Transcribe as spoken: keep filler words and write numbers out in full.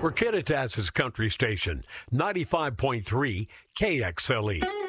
We're Kittitas's country station, ninety-five point three K X L E.